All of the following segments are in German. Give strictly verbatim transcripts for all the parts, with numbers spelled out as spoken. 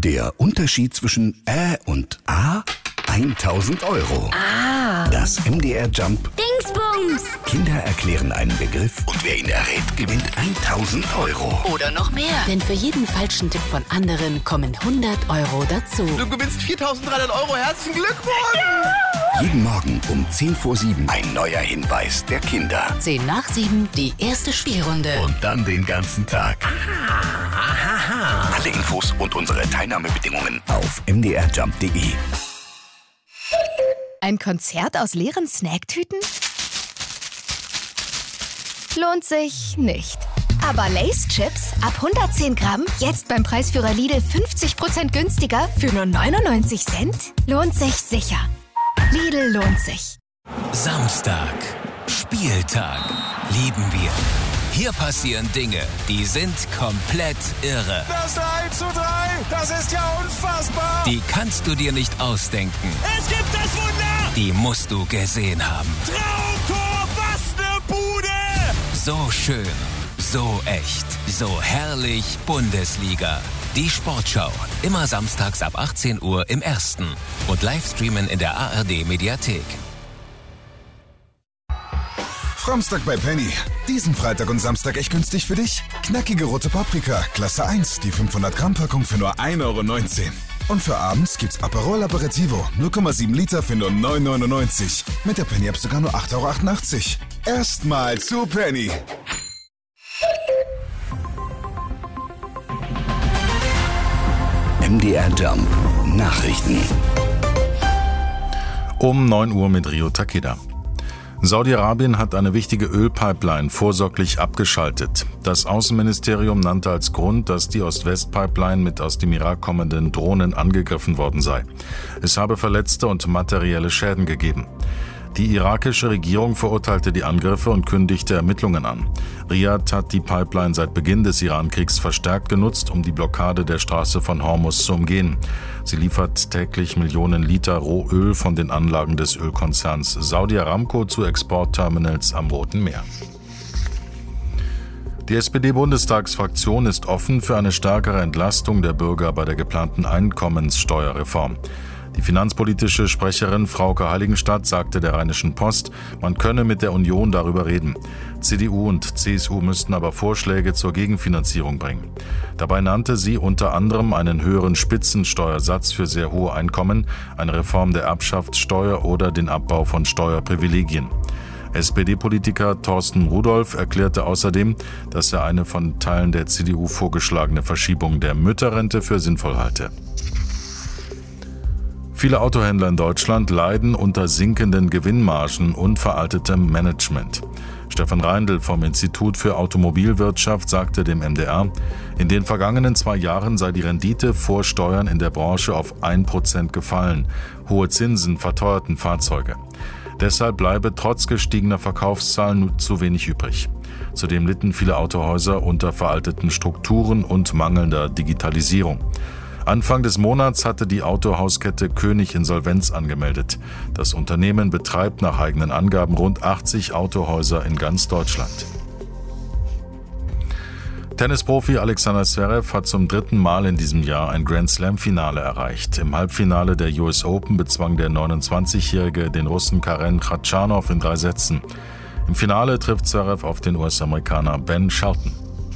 Der Unterschied zwischen Ä und A? tausend Euro. Ah. Das M D R Jump. Dingsbums. Kinder erklären einen Begriff und wer ihn errät, gewinnt tausend Euro. Oder noch mehr. Denn für jeden falschen Tipp von anderen kommen hundert Euro dazu. Du gewinnst viertausenddreihundert Euro. Herzlichen Glückwunsch. Ja. Jeden Morgen um zehn vor sieben ein neuer Hinweis der Kinder. zehn nach sieben die erste Spielrunde. Und dann den ganzen Tag. Alle Infos und unsere Teilnahmebedingungen auf m d r jump punkt d e. Ein Konzert aus leeren Snacktüten? Lohnt sich nicht. Aber Lay's Chips ab hundertzehn Gramm, jetzt beim Preisführer Lidl fünfzig Prozent günstiger für nur neunundneunzig Cent? Lohnt sich sicher. Lidl lohnt sich. Samstag. Spieltag. Lieben wir. Hier passieren Dinge, die sind komplett irre. Das drei zu drei, das ist ja unfassbar. Die kannst du dir nicht ausdenken. Es gibt das Wunder. Die musst du gesehen haben. Traumtor, was ne Bude. So schön, so echt, so herrlich Bundesliga. Die Sportschau, immer samstags ab achtzehn Uhr im Ersten und Livestreamen in der A R D Mediathek. Framstag bei Penny. Diesen Freitag und Samstag echt günstig für dich. Knackige rote Paprika, Klasse eins, die fünfhundert Gramm Packung für nur ein Euro neunzehn. Und für abends gibt's Aperol Aperitivo, null Komma sieben Liter für nur neun Euro neunundneunzig. Mit der Penny-App sogar nur acht Euro achtundachtzig. Erstmal zu Penny. M D R Jump. Nachrichten. Um neun Uhr mit Rio Takeda. Saudi-Arabien hat eine wichtige Ölpipeline vorsorglich abgeschaltet. Das Außenministerium nannte als Grund, dass die Ost-West-Pipeline mit aus dem Irak kommenden Drohnen angegriffen worden sei. Es habe Verletzte und materielle Schäden gegeben. Die irakische Regierung verurteilte die Angriffe und kündigte Ermittlungen an. Riad hat die Pipeline seit Beginn des Iran-Kriegs verstärkt genutzt, um die Blockade der Straße von Hormuz zu umgehen. Sie liefert täglich Millionen Liter Rohöl von den Anlagen des Ölkonzerns Saudi Aramco zu Exportterminals am Roten Meer. Die S P D-Bundestagsfraktion ist offen für eine stärkere Entlastung der Bürger bei der geplanten Einkommenssteuerreform. Die finanzpolitische Sprecherin Frauke Heiligenstadt sagte der Rheinischen Post, man könne mit der Union darüber reden. C D U und C S U müssten aber Vorschläge zur Gegenfinanzierung bringen. Dabei nannte sie unter anderem einen höheren Spitzensteuersatz für sehr hohe Einkommen, eine Reform der Erbschaftssteuer oder den Abbau von Steuerprivilegien. S P D-Politiker Thorsten Rudolph erklärte außerdem, dass er eine von Teilen der C D U vorgeschlagene Verschiebung der Mütterrente für sinnvoll halte. Viele Autohändler in Deutschland leiden unter sinkenden Gewinnmargen und veraltetem Management. Stefan Reindl vom Institut für Automobilwirtschaft sagte dem M D R, in den vergangenen zwei Jahren sei die Rendite vor Steuern in der Branche auf ein Prozent gefallen. Hohe Zinsen verteuerten Fahrzeuge. Deshalb bleibe trotz gestiegener Verkaufszahlen nur zu wenig übrig. Zudem litten viele Autohäuser unter veralteten Strukturen und mangelnder Digitalisierung. Anfang des Monats hatte die Autohauskette König Insolvenz angemeldet. Das Unternehmen betreibt nach eigenen Angaben rund achtzig Autohäuser in ganz Deutschland. Tennisprofi Alexander Zverev hat zum dritten Mal in diesem Jahr ein Grand-Slam-Finale erreicht. Im Halbfinale der U S Open bezwang der neunundzwanzigjährige den Russen Karen Khachanov in drei Sätzen. Im Finale trifft Zverev auf den U S-Amerikaner Ben Shelton.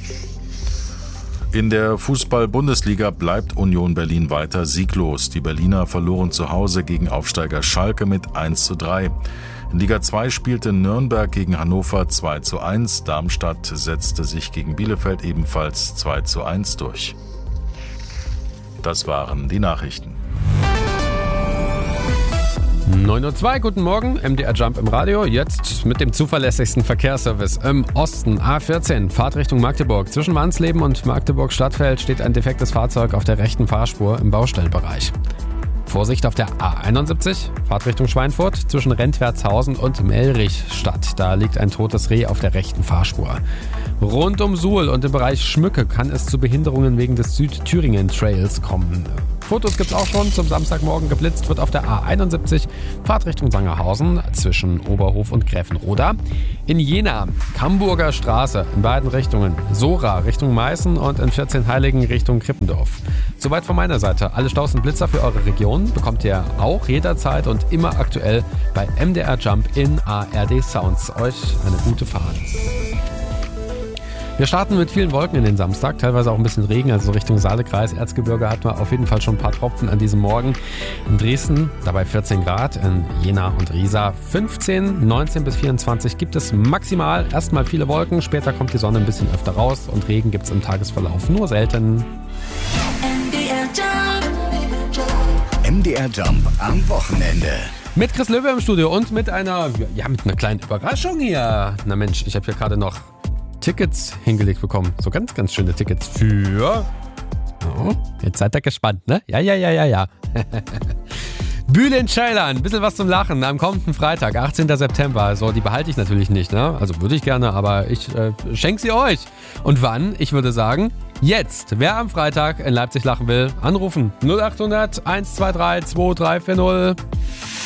In der Fußball-Bundesliga bleibt Union Berlin weiter sieglos. Die Berliner verloren zu Hause gegen Aufsteiger Schalke mit eins zu drei. In Liga zwei spielte Nürnberg gegen Hannover zwei zu eins. Darmstadt setzte sich gegen Bielefeld ebenfalls zwei zu eins durch. Das waren die Nachrichten. neun Uhr zwei, guten Morgen, M D R Jump im Radio, jetzt mit dem zuverlässigsten Verkehrsservice im Osten. A vierzehn, Fahrtrichtung Magdeburg. Zwischen Wansleben und Magdeburg-Stadtfeld steht ein defektes Fahrzeug auf der rechten Fahrspur im Baustellenbereich. Vorsicht auf der A einundsiebzig, Fahrtrichtung Schweinfurt, zwischen Rentwertshausen und Melrichstadt. Da liegt ein totes Reh auf der rechten Fahrspur. Rund um Suhl und im Bereich Schmücke kann es zu Behinderungen wegen des Südthüringen-Trails kommen. Fotos gibt's auch schon. Zum Samstagmorgen geblitzt wird auf der A einundsiebzig, Fahrtrichtung Sangerhausen zwischen Oberhof und Gräfenroda. In Jena, Camburger Straße in beiden Richtungen, Sora Richtung Meißen und in vierzehn Heiligen Richtung Krippendorf. Soweit von meiner Seite. Alle Staus und Blitzer für eure Region bekommt ihr auch jederzeit und immer aktuell bei M D R Jump in A R D Sounds. Euch eine gute Fahrt. Wir starten mit vielen Wolken in den Samstag, teilweise auch ein bisschen Regen, also Richtung Saalekreis, Erzgebirge hatten wir auf jeden Fall schon ein paar Tropfen an diesem Morgen. In Dresden dabei vierzehn Grad, in Jena und Riesa fünfzehn, neunzehn bis vierundzwanzig gibt es maximal. Erstmal viele Wolken, später kommt die Sonne ein bisschen öfter raus und Regen gibt es im Tagesverlauf nur selten. M D R Jump. M D R Jump am Wochenende. Mit Chris Löwe im Studio und mit einer, ja, mit einer kleinen Überraschung hier. Na Mensch, ich habe hier gerade noch Tickets hingelegt bekommen. So ganz, ganz schöne Tickets für... Oh, jetzt seid ihr gespannt, ne? Ja, ja, ja, ja, ja. Bühne in Scheilan, ein bisschen was zum Lachen am kommenden Freitag, achtzehnten September. So, die behalte ich natürlich nicht, ne? Also würde ich gerne, aber ich äh, schenke sie euch. Und wann? Ich würde sagen, jetzt. Wer am Freitag in Leipzig lachen will, anrufen. null acht hundert, eins zwei drei, zwei drei vier null.